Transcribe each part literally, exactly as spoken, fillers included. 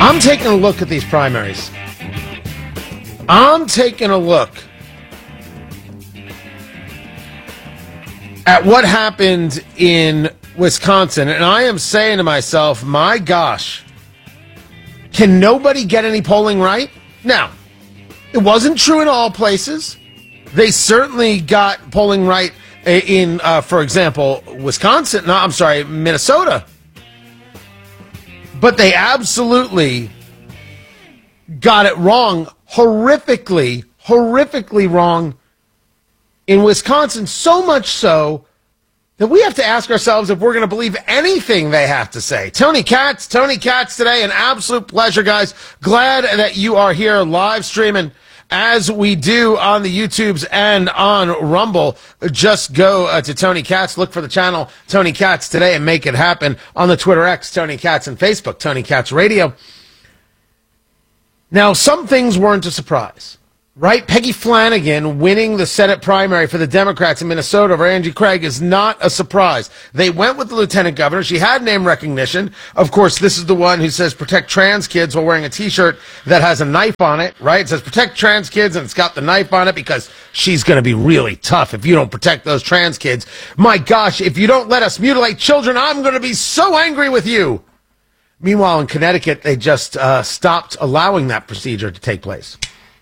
I'm taking a look at these primaries. I'm taking a look at what happened in Wisconsin, and I am saying to myself, my gosh, can nobody get any polling right? Now, it wasn't true in all places. They certainly got polling right in, uh, for example, Wisconsin. No, I'm sorry, Minnesota. But they absolutely got it wrong, horrifically, horrifically wrong in Wisconsin, so much so that we have to ask ourselves if we're going to believe anything they have to say. Tony Katz, Tony Katz today, an absolute pleasure, guys. Glad that you are here live streaming as we do on the YouTubes and on Rumble. Just go uh, to Tony Katz, look for the channel Tony Katz today and make it happen. On the Twitter X, Tony Katz, and Facebook, Tony Katz Radio. Now, some things weren't a surprise, right? Peggy Flanagan winning the Senate primary for the Democrats in Minnesota over Angie Craig is not a surprise. They went with the lieutenant governor. She had name recognition. Of course, this is the one who says protect trans kids while wearing a T-shirt that has a knife on it, right? It says protect trans kids, and it's got the knife on it because she's going to be really tough if you don't protect those trans kids. My gosh, if you don't let us mutilate children, I'm going to be so angry with you. Meanwhile, in Connecticut, they just uh, stopped allowing that procedure to take place.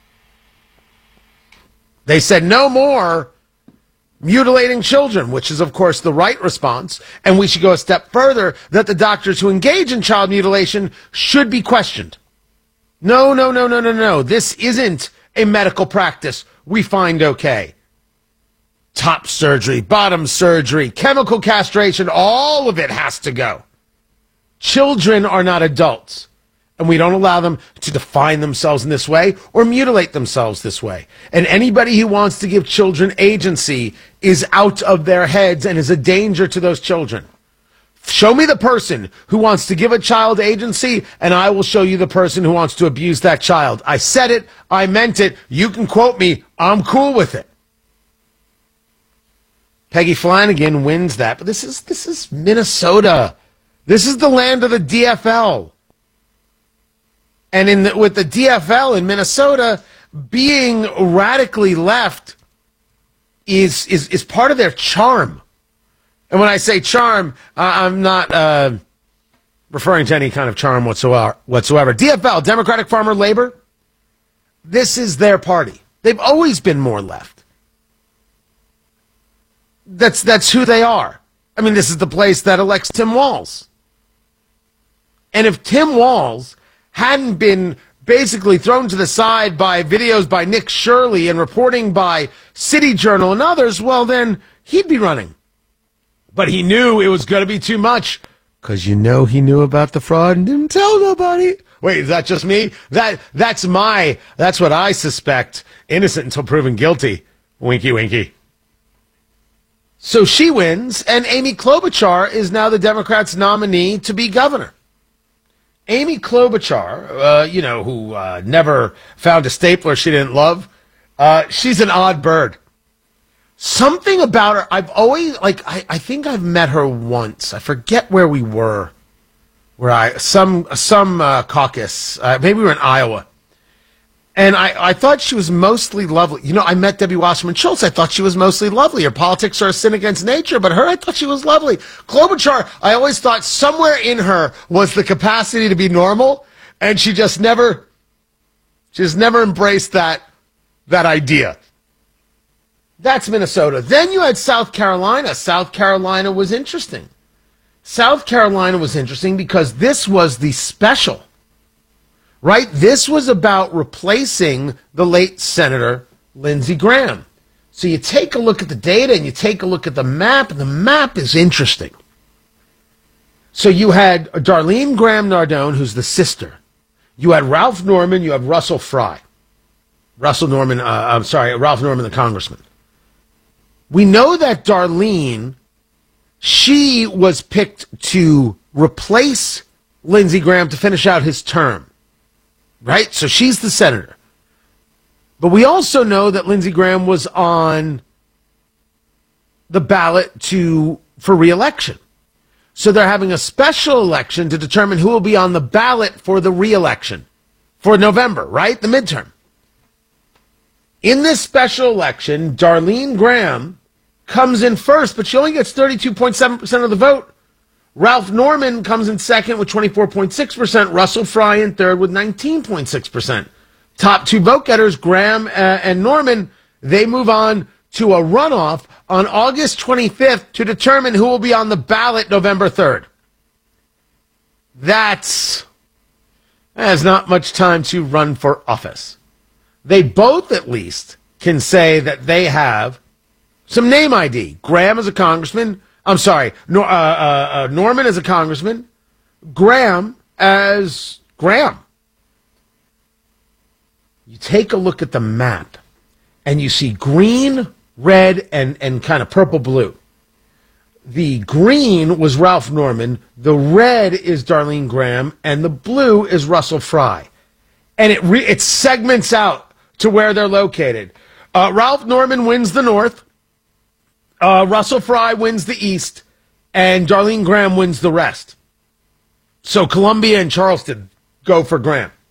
They said no more mutilating children, which is, of course, the right response. And we should go a step further, that the doctors who engage in child mutilation should be questioned. No, no, no, no, no, no. This isn't a medical practice we find okay. Top surgery, bottom surgery, chemical castration, all of it has to go. Children are not adults, and we don't allow them to define themselves in this way or mutilate themselves this way. And anybody who wants to give children agency is out of their heads and is a danger to those children. Show me the person who wants to give a child agency, and I will show you the person who wants to abuse that child. I said it. I meant it. You can quote me. I'm cool with it. Peggy Flanagan wins that, but this is this is Minnesota. This is the land of the D F L. And in the, with the D F L in Minnesota, being radically left is, is, is part of their charm. And when I say charm, uh, I'm not uh, referring to any kind of charm whatsoever, whatsoever. D F L, Democratic Farmer Labor, this is their party. They've always been more left. That's, that's who they are. I mean, this is the place that elects Tim Walz. And if Tim Walz hadn't been basically thrown to the side by videos by Nick Shirley and reporting by City Journal and others, well, then he'd be running. But he knew it was going to be too much because you know he knew about the fraud and didn't tell nobody. Wait, is that just me? That That's my, that's what I suspect. Innocent until proven guilty. Winky, winky. So she wins, and Amy Klobuchar is now the Democrats' nominee to be governor. Amy Klobuchar, uh, you know, who uh, never found a stapler she didn't love, uh, she's an odd bird. Something about her, I've always, like, I, I think I've met her once. I forget where we were. Where I, some, some uh, caucus, uh, maybe we were in Iowa. And I, I thought she was mostly lovely. You know, I met Debbie Wasserman Schultz. I thought she was mostly lovely. Her politics are a sin against nature, but her, I thought she was lovely. Klobuchar, I always thought somewhere in her was the capacity to be normal, and she just never, she just never embraced that, that idea. That's Minnesota. Then you had South Carolina. South Carolina was interesting. South Carolina was interesting because this was the special. Right? This was about replacing the late Senator Lindsey Graham. So you take a look at the data and you take a look at the map, and the map is interesting. So you had Darlene Graham Nardone, who's the sister. You had Ralph Norman. You had Russell Fry. Russell Norman, uh, I'm sorry, Ralph Norman, the congressman. We know that Darlene, she was picked to replace Lindsey Graham to finish out his term. Right? So she's the senator. But we also know that Lindsey Graham was on the ballot to for re-election. So they're having a special election to determine who will be on the ballot for the re-election for November, right? The midterm. In this special election, Darlene Graham comes in first, but she only gets thirty-two point seven percent of the vote. Ralph Norman comes in second with twenty-four point six percent. Russell Fry in third with nineteen point six percent. Top two vote getters, Graham uh, and Norman, they move on to a runoff on August twenty-fifth to determine who will be on the ballot November third. That's, that's not much time to run for office. They both, at least, can say that they have some name I D. Graham is a congressman. I'm sorry, Nor- uh, uh, uh, Norman is a congressman. Graham as Graham. You take a look at the map, and you see green, red, and, and kind of purple-blue. The green was Ralph Norman, the red is Darlene Graham, and the blue is Russell Fry. And it re- it segments out to where they're located. Uh, Ralph Norman wins the north, uh, Russell Fry wins the east, and Darlene Graham wins the rest. So Columbia and Charleston go for Graham.